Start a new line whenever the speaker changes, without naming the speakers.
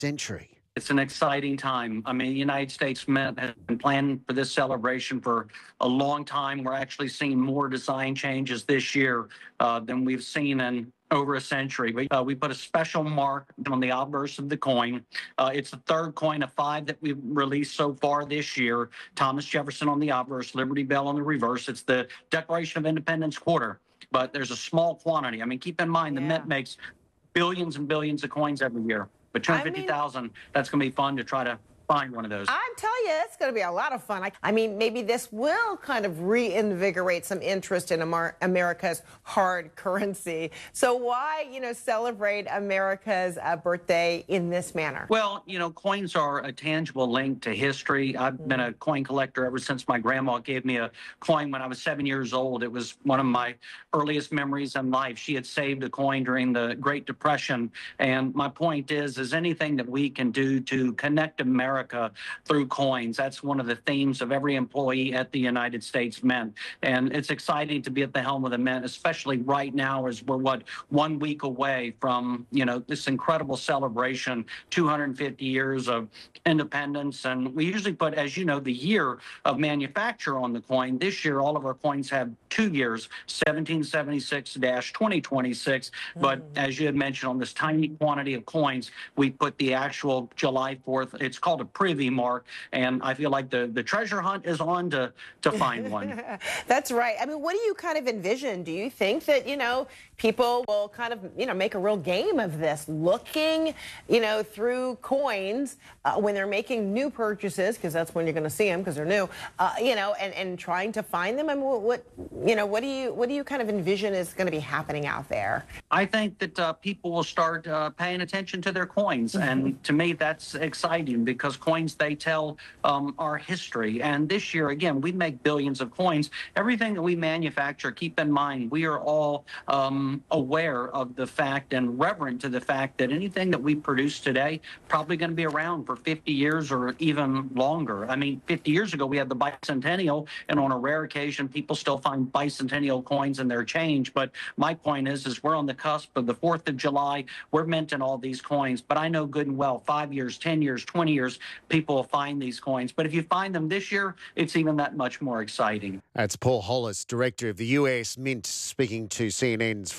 century.
It's an exciting time. I mean, the United States Mint has been planning for this celebration for a long time. We're actually seeing more design changes this year than we've seen in over a century. We put a special mark on the obverse of the coin. It's the third coin of 5 that we've released so far this year. Thomas Jefferson on the obverse, Liberty Bell on the reverse. It's the Declaration of Independence quarter, but there's a small quantity. I mean, keep in mind, the Mint makes billions and billions of coins every year. But 250,000, that's going to be fun to try to find one of those.
I'm telling you, it's going to be a lot of fun. I mean, maybe this will kind of reinvigorate some interest in America's hard currency. So why, celebrate America's birthday in this manner?
Well, coins are a tangible link to history. I've been a coin collector ever since my grandma gave me a coin when I was 7 years old. It was one of my earliest memories in life. She had saved a coin during the Great Depression. And my point is anything that we can do to connect America through coins. That's one of the themes of every employee at the United States Mint. And it's exciting to be at the helm of the Mint, especially right now as we're, 1 week away from, this incredible celebration, 250 years of independence. And we usually put, as you know, the year of manufacture on the coin. This year, all of our coins have 2 years, 1776-2026. But as you had mentioned, on this tiny quantity of coins, we put the actual July 4th. It's called a privy mark, and I feel like the treasure hunt is on to find one.
That's right. I mean, what do you kind of envision? Do you think that, people will kind of, make a real game of this, looking, through coins when they're making new purchases, because that's when you're going to see them because they're new, and trying to find them? I mean, what do you kind of envision is going to be happening out there?
I think that people will start paying attention to their coins, and to me, that's exciting because coins, they tell our history. And this year, again, we make billions of coins. Everything that we manufacture, keep in mind, we are all aware of the fact and reverent to the fact that anything that we produce today probably going to be around for 50 years or even longer. I mean, 50 years ago, we had the bicentennial, and on a rare occasion, people still find bicentennial coins in their change. But my point is we're on the cusp of the 4th of July. We're minting all these coins. But I know good and well, 5 years, 10 years, 20 years, people will find these coins. But if you find them this year, it's even that much more exciting.
That's Paul Hollis, director of the US Mint, speaking to CNN's